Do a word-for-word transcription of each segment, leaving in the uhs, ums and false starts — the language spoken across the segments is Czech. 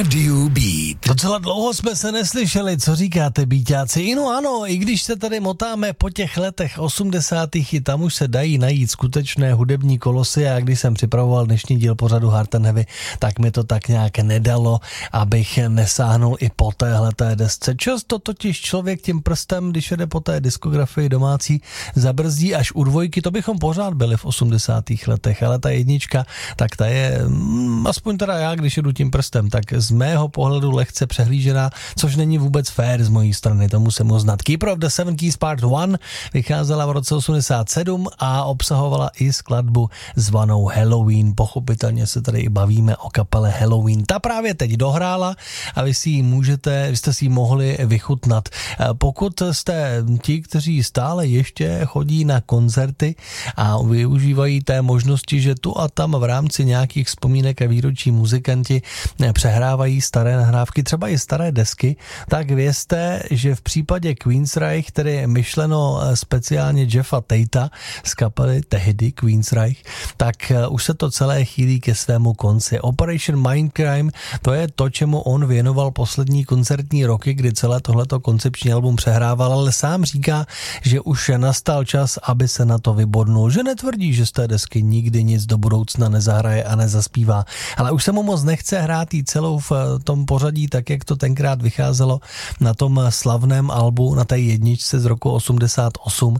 Radio Beat. Docela dlouho jsme se neslyšeli, co říkáte, býťáci? No ano, i když se tady motáme po těch letech osmdesátých, i tam už se dají najít skutečné hudební kolosy, a když jsem připravoval dnešní díl pořadu Hard and Heavy, tak mi to tak nějak nedalo, abych nesáhnul i po téhleté desce. Často totiž člověk tím prstem, když jede po té diskografii domácí, zabrzdí až u dvojky, to bychom pořád byli v osmdesátých letech, ale ta jednička, tak ta je, aspoň teda já, když jedu tím prstem, tak z mého pohledu lehce přehlížená, což není vůbec fair z mojí strany, to musím uznat. Keeper of the Seven Keys Part one vycházela v roce osmdesát sedm a obsahovala i skladbu zvanou Halloween. Pochopitelně se tady i bavíme o kapele Halloween. Ta právě teď dohrála a vy si ji můžete, vy jste si ji mohli vychutnat. Pokud jste ti, kteří stále ještě chodí na koncerty a využívají té možnosti, že tu a tam v rámci nějakých vzpomínek a výročí muzikanti přehrávají staré nahrávky, třeba i staré desky, tak vězte, že v případě Queensryche, tedy je myšleno speciálně Jeffa Tatea z kapely tehdy Queensryche, tak už se to celé chýlí ke svému konci. Operation Mindcrime, to je to, čemu on věnoval poslední koncertní roky, kdy celé tohleto koncepční album přehrával, ale sám říká, že už nastal čas, aby se na to vybodnul, že netvrdí, že z té desky nikdy nic do budoucna nezahraje a nezaspívá, ale už se mu moc nechce hrát jí celou v tom pořadí, tak jak to tenkrát vycházelo na tom slavném albu, na té jedničce z roku osmdesát osm,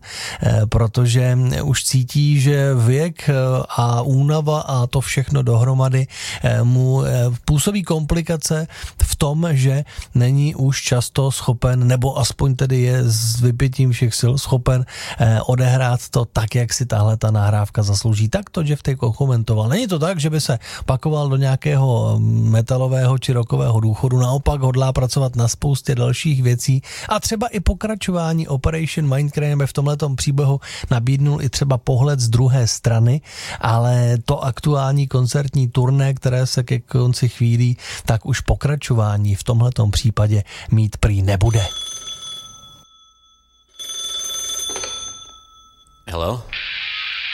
protože už cítí, že věk a únava a to všechno dohromady mu působí komplikace v tom, že není už často schopen, nebo aspoň tedy je s vypětím všech sil schopen odehrát to tak, jak si tahle ta nahrávka zaslouží. Tak to Jeff Tate komentoval. Není to tak, že by se pakoval do nějakého metalového či rockového důchodu, naopak hodlá pracovat na spoustě dalších věcí a třeba i pokračování Operation Mindcrime v tomhletom příběhu nabídnul i třeba pohled z druhé strany, ale to aktuální koncertní turné, které se ke konci chvílí, tak už pokračování v tomhletom případě mít prý nebude. Hello?